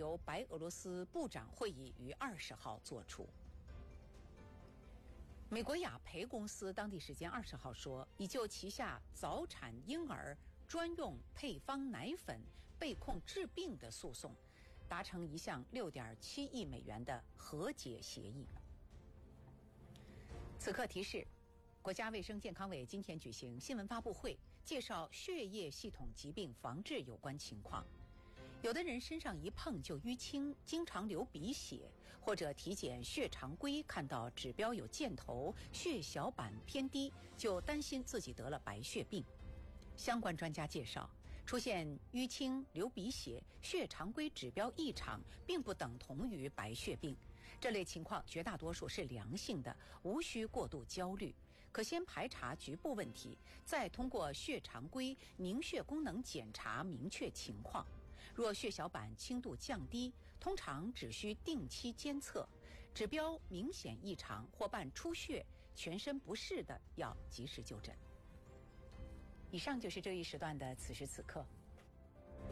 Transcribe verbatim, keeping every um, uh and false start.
由白俄罗斯部长会议于二十号作出。美国雅培公司当地时间二十号说，已就旗下早产婴儿专用配方奶粉被控治病的诉讼，达成一项六点七亿美元的和解协议。此刻提示，国家卫生健康委今天举行新闻发布会，介绍血液系统疾病防治有关情况。有的人身上一碰就淤青，经常流鼻血，或者体检血常规看到指标有箭头，血小板偏低，就担心自己得了白血病。相关专家介绍，出现淤青、流鼻血、血常规指标异常，并不等同于白血病。这类情况绝大多数是良性的，无需过度焦虑，可先排查局部问题，再通过血常规、凝血功能检查明确情况。若血小板轻度降低，通常只需定期监测，指标明显异常或伴出血、全身不适的，要及时就诊。以上就是这一时段的此时此刻。